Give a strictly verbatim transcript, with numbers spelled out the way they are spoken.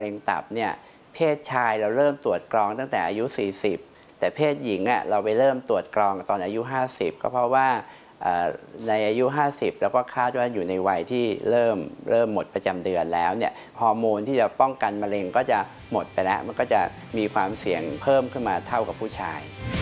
มะเร็งตับเนี่ยเพศชายเราเริ่มตรวจกรองตั้งแต่อายุ สี่สิบ แต่เพศหญิงอ่ะเราไปเริ่มตรวจกรองตอนอายุ ห้าสิบ ก็เพราะว่าในอายุ ห้าสิบ แล้วก็คาดว่าอยู่ในวัยที่เริ่มเริ่มหมดประจำเดือนแล้วเนี่ยฮอร์โมนที่จะป้องกันมะเร็งก็จะหมดไปแล้วมันก็จะมีความเสี่ยงเพิ่มขึ้นมาเท่ากับผู้ชาย